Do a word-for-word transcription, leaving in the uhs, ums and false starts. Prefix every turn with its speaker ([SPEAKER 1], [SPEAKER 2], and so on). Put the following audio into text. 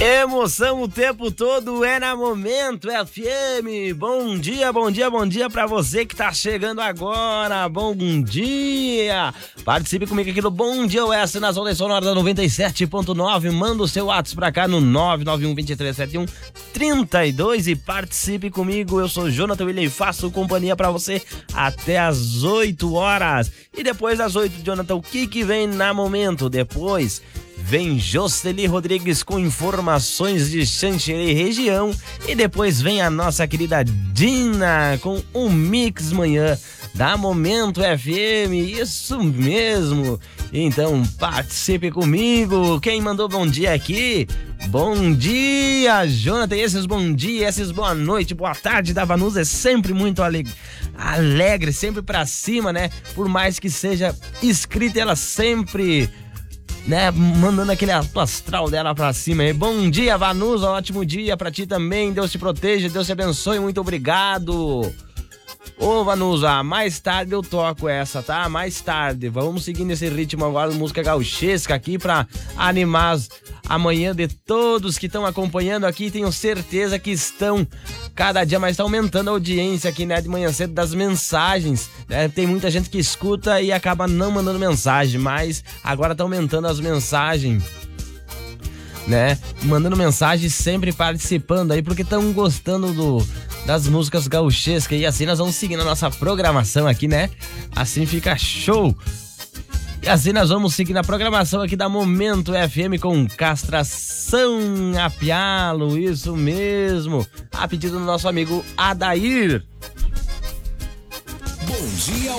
[SPEAKER 1] Emoção o tempo todo é na Momento F M. Bom dia, bom dia, bom dia pra você que tá chegando agora. Bom dia. Participe comigo aqui no Bom Dia Oeste nas ondas sonoras da noventa e sete ponto nove. Manda o seu WhatsApp pra cá no nove nove um, dois três sete um, três dois e participe comigo. Eu sou Jonathan William e faço companhia pra você até as oito horas. E depois das oito, Jonathan, o que que vem na Momento? Depois vem Jocely Rodrigues com informações de Xanxerê região. E depois vem a nossa querida Dina com um Mix Manhã da Momento F M. Isso mesmo. Então participe comigo. Quem mandou bom dia aqui? Bom dia, Jonathan. Esses bom dia, esses boa noite, boa tarde da Vanusa é sempre muito alegre, alegre, sempre pra cima, né? Por mais que seja escrita, ela sempre, né, mandando aquele alto astral dela pra cima aí. Bom dia, Vanusa, ótimo dia pra ti também. Deus te proteja, Deus te abençoe, muito obrigado. Ô, Vanusa, mais tarde eu toco essa, tá? Mais tarde. Vamos seguir nesse ritmo agora, música gauchesca aqui pra animar a manhã de todos que estão acompanhando aqui. Tenho certeza que estão, cada dia mais tá aumentando a audiência aqui, né? De manhã cedo, das mensagens, né? Tem muita gente que escuta e acaba não mandando mensagem, mas agora tá aumentando as mensagens, né? Mandando mensagem, sempre participando aí, porque estão gostando do, das músicas gauchescas. E assim nós vamos seguindo a nossa programação aqui, né? Assim fica show. E assim nós vamos seguir na programação aqui da Momento F M com Castração a Pialo, isso mesmo, a pedido do nosso amigo Adair.
[SPEAKER 2] Bom dia